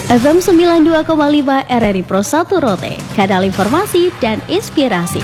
FM 92,5 RRI Pro 1 Rote, kanal informasi dan inspirasi.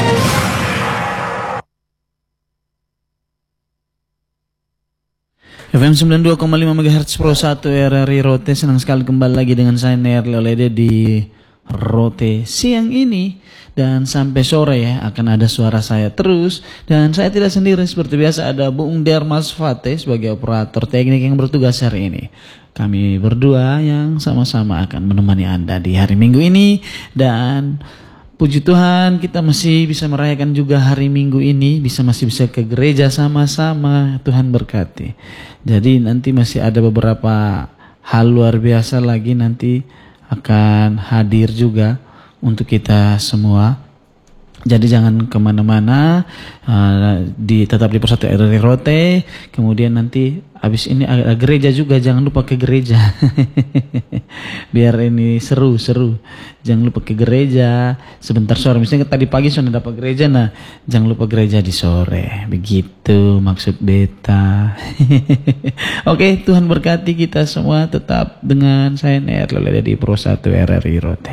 FM 92,5 MHz Pro 1 RRI Rote, senang sekali kembali lagi dengan saya Nerli Olede di Rote siang ini. Dan sampai sore ya akan ada suara saya terus. Dan saya tidak sendiri, seperti biasa ada Bung Dermas Fate sebagai operator teknik yang bertugas hari ini. Kami berdua yang sama-sama akan menemani Anda di hari Minggu ini. Dan puji Tuhan kita masih bisa merayakan juga hari Minggu ini, masih bisa ke gereja sama-sama. Tuhan berkati. Jadi nanti masih ada beberapa hal luar biasa lagi nanti akan hadir juga untuk kita semua. Jadi jangan kemana-mana, tetap di Persatu RRI Rote. Kemudian nanti habis ini ada gereja juga, jangan lupa ke gereja. Biar ini seru. Jangan lupa ke gereja sebentar sore. Misalnya tadi pagi sudah dapat gereja, nah jangan lupa gereja di sore. Begitu maksud beta. Oke, Tuhan berkati kita semua. Tetap dengan saya Nerli di Persatu RRI Rote.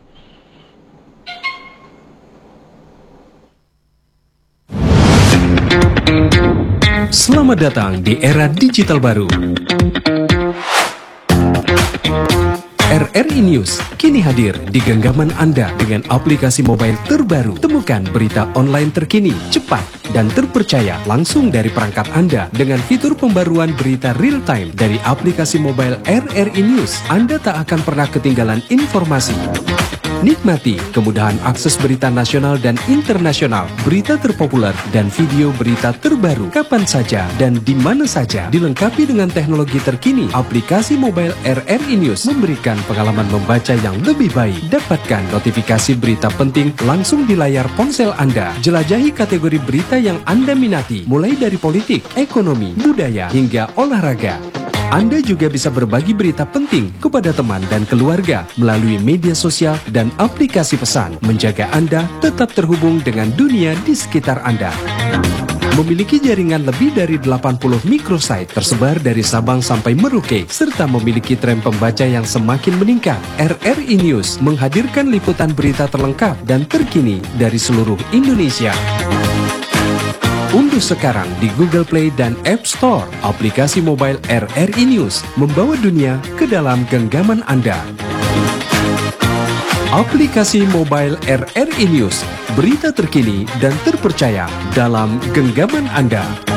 Selamat datang di era digital baru. RRI News kini hadir di genggaman Anda dengan aplikasi mobile terbaru. Temukan berita online terkini, cepat, dan terpercaya langsung dari perangkat Anda dengan fitur pembaruan berita real time dari aplikasi mobile RRI News. Anda tak akan pernah ketinggalan informasi. Nikmati kemudahan akses berita nasional dan internasional, berita terpopuler, dan video berita terbaru kapan saja dan di mana saja. Dilengkapi dengan teknologi terkini, aplikasi mobile RRI News memberikan pengalaman membaca yang lebih baik. Dapatkan notifikasi berita penting langsung di layar ponsel Anda. Jelajahi kategori berita yang Anda minati, mulai dari politik, ekonomi, budaya, hingga olahraga. Anda juga bisa berbagi berita penting kepada teman dan keluarga melalui media sosial dan aplikasi pesan, menjaga Anda tetap terhubung dengan dunia di sekitar Anda. Memiliki jaringan lebih dari 80 microsite tersebar dari Sabang sampai Merauke, serta memiliki tren pembaca yang semakin meningkat. RRI News menghadirkan liputan berita terlengkap dan terkini dari seluruh Indonesia. Unduh sekarang di Google Play dan App Store aplikasi mobile RRI News, membawa dunia ke dalam genggaman Anda. Aplikasi mobile RRI News, berita terkini dan terpercaya dalam genggaman Anda.